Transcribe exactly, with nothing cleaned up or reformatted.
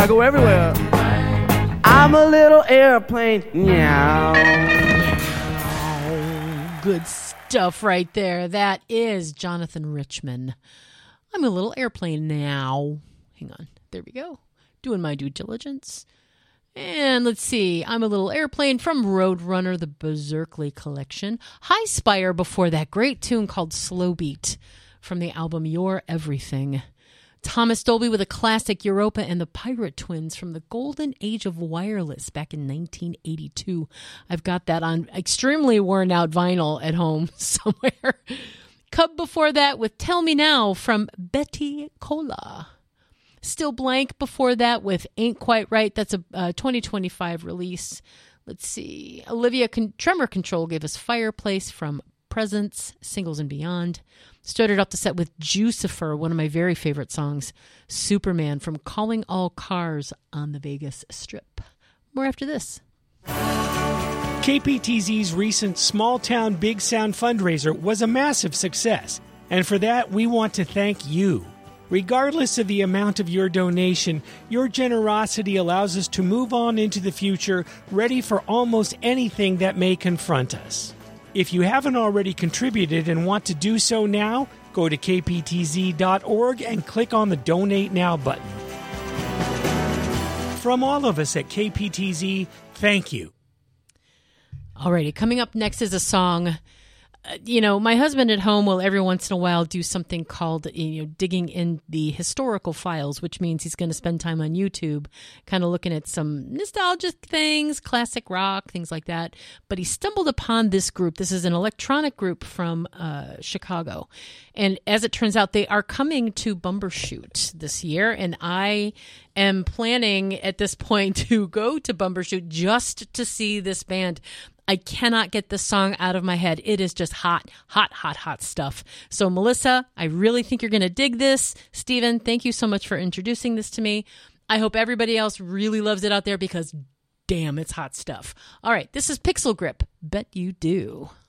I go everywhere. I'm a little airplane. Meow. Good stuff right there. That is Jonathan Richman. I'm a little airplane now. Hang on. There we go. Doing my due diligence. And let's see. I'm a little airplane from Roadrunner, the Berserkly collection. High Spire before that. Great tune called Slow Beat from the album Your Everything. Thomas Dolby with a classic Europa and the Pirate Twins from the Golden Age of Wireless back in nineteen eighty-two. I've got that on extremely worn out vinyl at home somewhere. Cub before that with Tell Me Now from Betty Cola. Still Blank before that with Ain't Quite Right. That's a uh, twenty twenty-five release. Let's see. Olivia Con- Tremor Control gave us Fireplace from Presence, Singles and Beyond. Started off the set with Jucifer, one of my very favorite songs, Superman from Calling All Cars on the Vegas Strip. More after this. K P T Z's recent Small Town Big Sound fundraiser was a massive success, and for that we want to thank you. Regardless of the amount of your donation, your generosity allows us to move on into the future ready for almost anything that may confront us. If you haven't already contributed and want to do so now, go to k p t z dot org and click on the Donate Now button. From all of us at K P T Z, thank you. Alrighty, coming up next is a song. Uh, you know, my husband at home will every once in a while do something called, you know, digging in the historical files, which means he's going to spend time on YouTube kind of looking at some nostalgic things, classic rock, things like that. But he stumbled upon this group. This is an electronic group from uh, Chicago. And as it turns out, they are coming to Bumbershoot this year. And I am planning at this point to go to Bumbershoot just to see this band. I cannot get this song out of my head. It is just hot, hot, hot, hot stuff. So, Melissa, I really think you're going to dig this. Stephen, thank you so much for introducing this to me. I hope everybody else really loves it out there because, damn, it's hot stuff. All right, this is Pixel Grip. Bet you do.